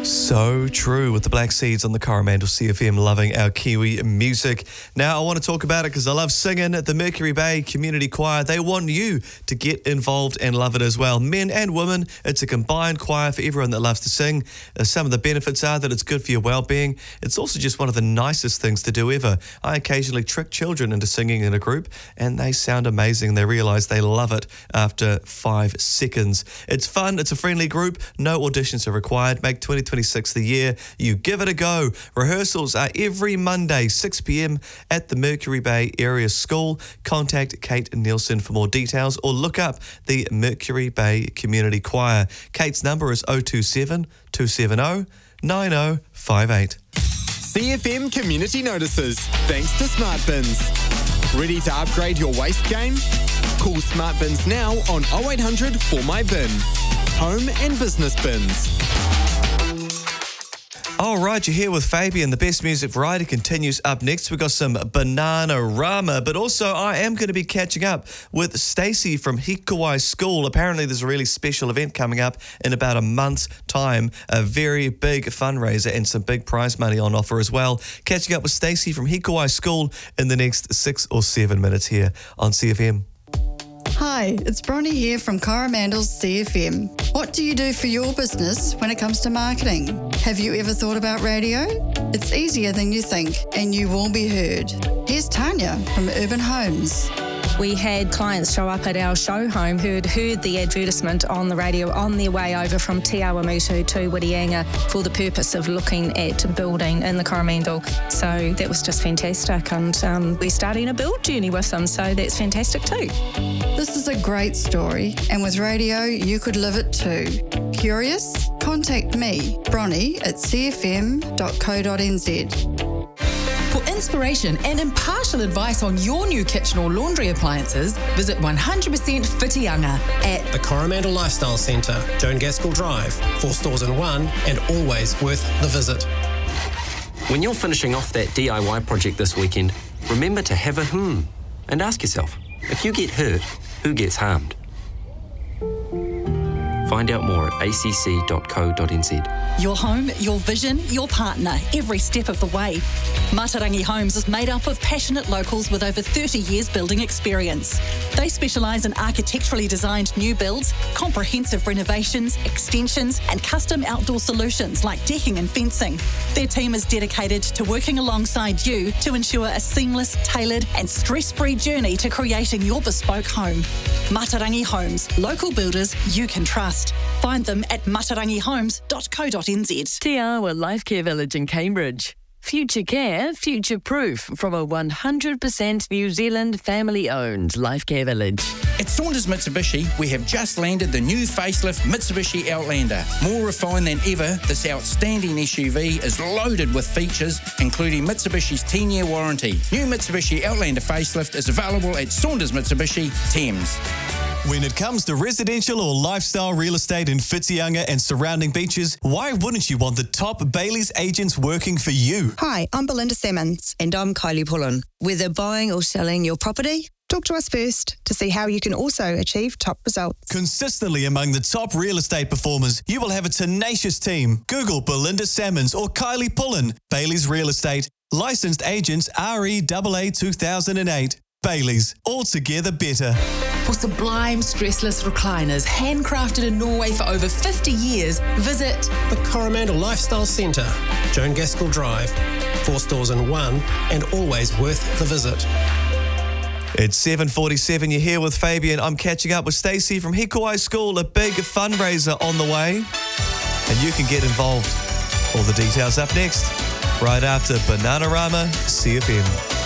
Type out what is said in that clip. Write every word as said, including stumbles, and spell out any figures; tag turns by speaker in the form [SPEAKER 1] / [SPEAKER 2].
[SPEAKER 1] So true with the Black Seeds on the Coromandel C F M, loving our Kiwi music. Now, I want to talk about it because I love singing. The Mercury Bay Community Choir, they want you to get involved and love it as well. Men and women, it's a combined choir for everyone that loves to sing. Uh, some of the benefits are that it's good for your well-being. It's also just one of the nicest things to do ever. I occasionally trick children into singing in a group and they sound amazing. They realise they love it after five seconds. It's fun, it's a friendly group, no auditions are required. Make twenty twenty-six the year you give it a go. Rehearsals are every Monday, six p.m. at the Mercury Bay Area School. Contact Kate Nielsen for more details or look up the Mercury Bay Community Choir. Kate's number is oh two seven, two seven oh, nine oh five eight.
[SPEAKER 2] C F M Community Notices, thanks to Smart Bins. Ready to upgrade your waste game? Call Smart Bins now on oh eight hundred for my bin. Home and business bins.
[SPEAKER 1] All right, you're here with Fabian. The best music variety continues up next. We've got some Bananarama, but also I am going to be catching up with Stacey from Hikuwai School. Apparently there's a really special event coming up in about a month's time, a very big fundraiser and some big prize money on offer as well. Catching up with Stacey from Hikuwai School in the next six or seven minutes here on C F M.
[SPEAKER 3] Hi, it's Bronnie here from Coromandel's C F M. What do you do for your business when it comes to marketing? Have you ever thought about radio? It's easier than you think, and you will be heard. Here's Tanya from Urban Homes.
[SPEAKER 4] We had clients show up at our show home who had heard the advertisement on the radio on their way over from Te Awamutu to Whitianga for the purpose of looking at building in the Coromandel. So that was just fantastic, and um, we're starting a build journey with them, so that's fantastic too.
[SPEAKER 3] This is a great story, and with radio, you could live it too. Curious? Contact me, Bronnie, at c f m dot co dot n z.
[SPEAKER 5] For inspiration and impartial advice on your new kitchen or laundry appliances, visit one hundred percent Whitianga at
[SPEAKER 6] the Coromandel Lifestyle Centre, Joan Gaskell Drive, four stores in one, and always worth the visit.
[SPEAKER 7] When you're finishing off that D I Y project this weekend, remember to have a hmm and ask yourself, if you get hurt, who gets harmed? Find out more at a c c dot co dot n z.
[SPEAKER 5] Your home, your vision, your partner, every step of the way. Matarangi Homes is made up of passionate locals with over thirty years building experience. They specialise in architecturally designed new builds, comprehensive renovations, extensions and custom outdoor solutions like decking and fencing. Their team is dedicated to working alongside you to ensure a seamless, tailored and stress-free journey to creating your bespoke home. Matarangi Homes, local builders you can trust. Find them at matarangi homes dot co dot n z.
[SPEAKER 8] Te Awa Life Care Village in Cambridge. Future care, future proof from a one hundred percent New Zealand family-owned Life Care Village.
[SPEAKER 9] At Saunders Mitsubishi, we have just landed the new facelift Mitsubishi Outlander. More refined than ever, this outstanding S U V is loaded with features, including Mitsubishi's ten-year warranty. New Mitsubishi Outlander facelift is available at Saunders Mitsubishi, Thames.
[SPEAKER 10] When it comes to residential or lifestyle real estate in Whitianga and surrounding beaches, why wouldn't you want the top Bailey's agents working for you?
[SPEAKER 11] Hi, I'm Belinda Salmons.
[SPEAKER 12] And I'm Kylie Pullen. Whether buying or selling your property,
[SPEAKER 11] talk to us first to see how you can also achieve top results.
[SPEAKER 10] Consistently among the top real estate performers, you will have a tenacious team. Google Belinda Salmons or Kylie Pullen. Bailey's Real Estate. Licensed agents R E A A two thousand eight. Bailey's. Altogether better.
[SPEAKER 5] For sublime stressless recliners handcrafted in Norway for over fifty years, visit
[SPEAKER 6] the Coromandel Lifestyle Centre, Joan Gaskell Drive, four stores in one, and always worth the visit.
[SPEAKER 1] It's seven forty-seven, you're here with Fabian. I'm catching up with Stacey from Hikuwai School, a big fundraiser on the way, and you can get involved. All the details up next, right after Bananarama C F M.